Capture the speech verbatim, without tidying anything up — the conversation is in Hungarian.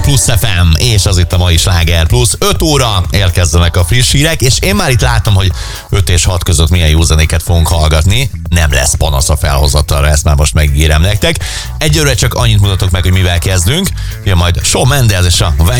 Plusz ef em, és az itt a mai Sláger Plusz. öt óra érkezzenek a friss hírek, és én már itt látom, hogy öt és hat között milyen jó zenéket fogunk hallgatni. Nem lesz panasz a felhozatalra, ezt már most megígérem nektek. Egyelőre csak annyit mutatok meg, hogy mivel kezdünk. Jön majd Shawn Mendes és a